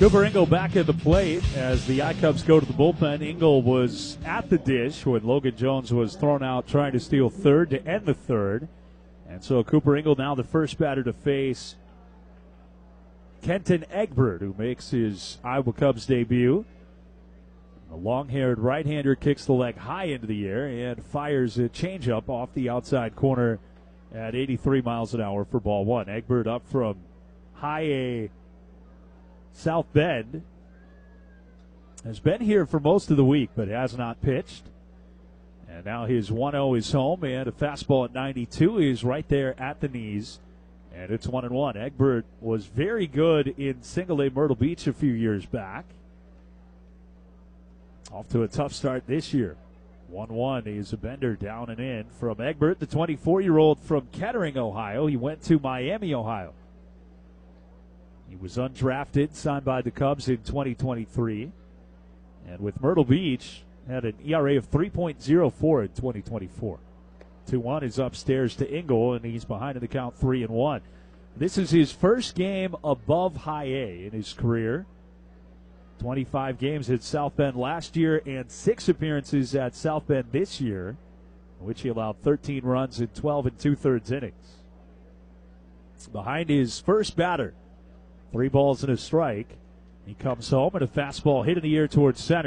Cooper Ingle back at the plate as the I-Cubs go to the bullpen. Ingle was at the dish when Logan Jones was thrown out trying to steal third to end the third. And so Cooper Ingle now the first batter to face Kenton Egbert, who makes his Iowa Cubs debut. The long-haired right-hander kicks the leg high into the air and fires a changeup off the outside corner at 83 miles an hour for ball one. Egbert up from high A South Bend. Has been here for most of the week, but has not pitched. And now his 1-0 is home, and a fastball at 92 is right there at the knees. And it's 1-1. Egbert was very good in Single A Myrtle Beach a few years back. Off to a tough start this year. 1-1 is a bender down and in from Egbert, the 24-year-old from Kettering, Ohio. He went to Miami, Ohio. He was undrafted, signed by the Cubs in 2023. And with Myrtle Beach, had an ERA of 3.04 in 2024. 2-1 is upstairs to Ingle, and he's behind in the count 3-1. This is his first game above high A in his career. 25 games at South Bend last year and 6 appearances at South Bend this year, in which he allowed 13 runs in 12 2/3 innings. Behind his first batter, 3 balls and a strike. He comes home and a fastball hit in the air towards center.